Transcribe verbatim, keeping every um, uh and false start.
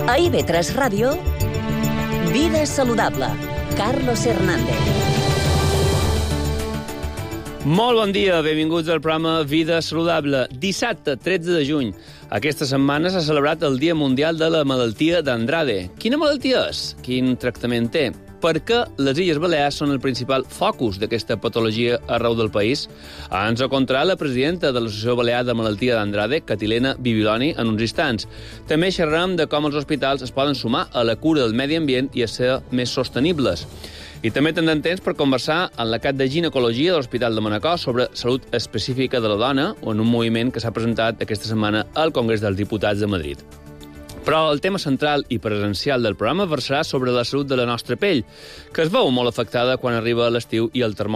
A I V tres Ràdio, Vida Saludable, Carlos Hernández. Molt bon dia, benvinguts al programa Vida Saludable. Dissabte, tretze de juny. Aquesta setmana s'ha celebrat el Dia Mundial de la Malaltia d'Andrade. Quina malaltia és? Quin tractament té? Per què les Illes Balears són el principal focus d'aquesta patologia arreu del país? Ens ho contarà la presidenta de l'Associació Balear de Malaltia d'Andrade, Catilina Bibiloni, en uns instants. També xerrarem de com els hospitals es poden sumar a la cura del medi ambient i a ser més sostenibles. I també tindrem temps per conversar amb la cap de ginecologia de l'Hospital de Manacor sobre salut específica de la dona, en un moviment que s'ha presentat aquesta setmana al Congrés dels Diputats de Madrid. Però el tema central i presencial del programa versarà sobre la salut de la nostra pell, que es veu molt afectada quan arriba l'estiu i el termòmetre